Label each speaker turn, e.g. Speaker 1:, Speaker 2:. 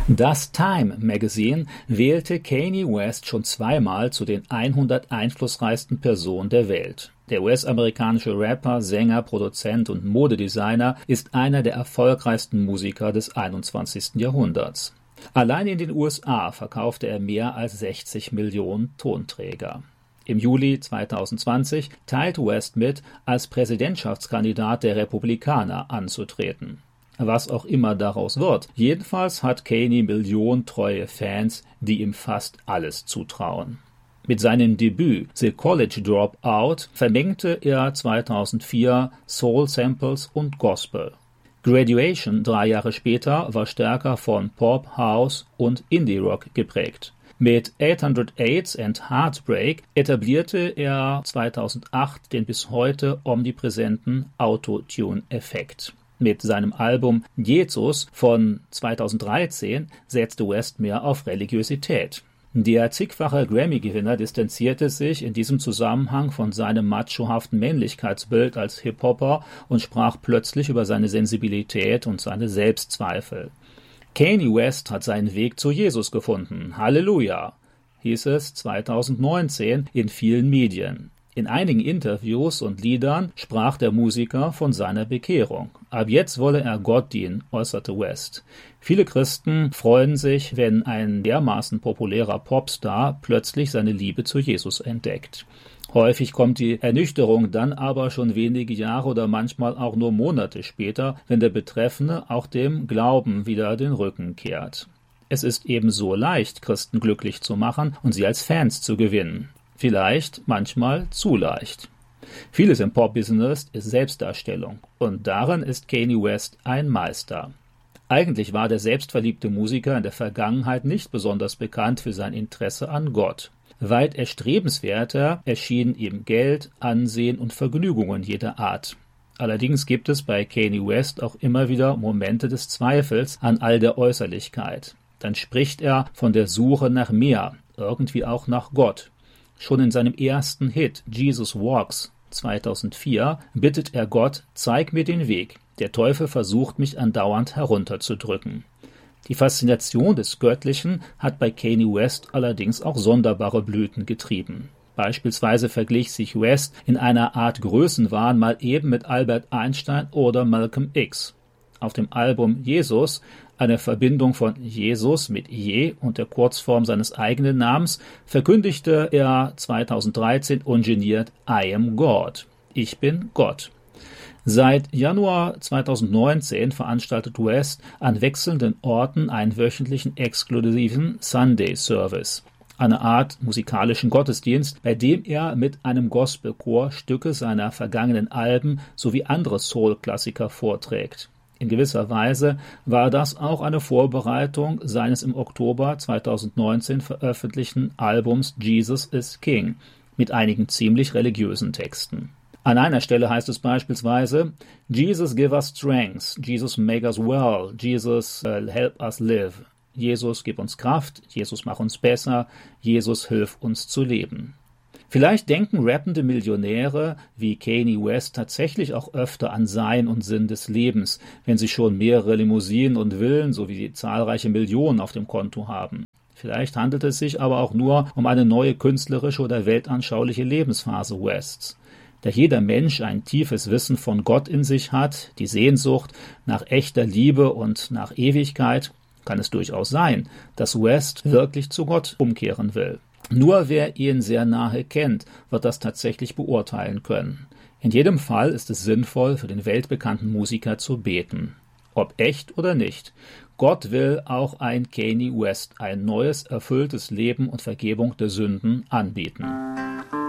Speaker 1: Das Time Magazine wählte Kanye West schon zweimal zu den 100 einflussreichsten Personen der Welt. Der US-amerikanische Rapper, Sänger, Produzent und Modedesigner ist einer der erfolgreichsten Musiker des 21. Jahrhunderts. Allein in den USA verkaufte er mehr als 60 Millionen Tonträger. Im Juli 2020 teilte West mit, als Präsidentschaftskandidat der Republikaner anzutreten. Was auch immer daraus wird. Jedenfalls hat Kanye Millionen treue Fans, die ihm fast alles zutrauen. Mit seinem Debüt The College Dropout vermengte er 2004 Soul-Samples und Gospel. Graduation 3 Jahre später war stärker von Pop, House und Indie-Rock geprägt. Mit 808 and Heartbreak etablierte er 2008 den bis heute omnipräsenten Autotune-Effekt. Mit seinem Album Jesus von 2013 setzte West mehr auf Religiosität. Der zigfache Grammy-Gewinner distanzierte sich in diesem Zusammenhang von seinem machohaften Männlichkeitsbild als Hip-Hopper und sprach plötzlich über seine Sensibilität und seine Selbstzweifel. Kanye West hat seinen Weg zu Jesus gefunden. Halleluja, hieß es 2019 in vielen Medien. In einigen Interviews und Liedern sprach der Musiker von seiner Bekehrung. Ab jetzt wolle er Gott dienen, äußerte West. Viele Christen freuen sich, wenn ein dermaßen populärer Popstar plötzlich seine Liebe zu Jesus entdeckt. Häufig kommt die Ernüchterung dann aber schon wenige Jahre oder manchmal auch nur Monate später, wenn der Betreffende auch dem Glauben wieder den Rücken kehrt. Es ist eben so leicht, Christen glücklich zu machen und sie als Fans zu gewinnen. Vielleicht manchmal zu leicht. Vieles im Pop-Business ist Selbstdarstellung und darin ist Kanye West ein Meister. Eigentlich war der selbstverliebte Musiker in der Vergangenheit nicht besonders bekannt für sein Interesse an Gott. Weit erstrebenswerter erschienen ihm Geld, Ansehen und Vergnügungen jeder Art. Allerdings gibt es bei Kanye West auch immer wieder Momente des Zweifels an all der Äußerlichkeit. Dann spricht er von der Suche nach mehr, irgendwie auch nach Gott. Schon in seinem ersten Hit Jesus Walks 2004 bittet er Gott, zeig mir den Weg. Der Teufel versucht mich andauernd herunterzudrücken. Die Faszination des Göttlichen hat bei Kanye West allerdings auch sonderbare Blüten getrieben. Beispielsweise verglich sich West in einer Art Größenwahn mal eben mit Albert Einstein oder Malcolm X. Auf dem Album Jesus, eine Verbindung von Jesus mit Je und der Kurzform seines eigenen Namens, verkündigte er 2013 ungeniert I am God. Ich bin Gott. Seit Januar 2019 veranstaltet West an wechselnden Orten einen wöchentlichen exklusiven Sunday Service, eine Art musikalischen Gottesdienst, bei dem er mit einem Gospelchor Stücke seiner vergangenen Alben sowie andere Soul-Klassiker vorträgt. In gewisser Weise war das auch eine Vorbereitung seines im Oktober 2019 veröffentlichten Albums Jesus is King mit einigen ziemlich religiösen Texten. An einer Stelle heißt es beispielsweise: Jesus give us strength, Jesus make us well, Jesus help us live. Jesus gib uns Kraft, Jesus mach uns besser, Jesus hilf uns zu leben. Vielleicht denken rappende Millionäre wie Kanye West tatsächlich auch öfter an Sein und Sinn des Lebens, wenn sie schon mehrere Limousinen und Villen sowie zahlreiche Millionen auf dem Konto haben. Vielleicht handelt es sich aber auch nur um eine neue künstlerische oder weltanschauliche Lebensphase Wests. Da jeder Mensch ein tiefes Wissen von Gott in sich hat, die Sehnsucht nach echter Liebe und nach Ewigkeit, kann es durchaus sein, dass West wirklich zu Gott umkehren will. Nur wer ihn sehr nahe kennt, wird das tatsächlich beurteilen können. In jedem Fall ist es sinnvoll, für den weltbekannten Musiker zu beten. Ob echt oder nicht. Gott will auch ein Kanye West ein neues, erfülltes Leben und Vergebung der Sünden anbieten.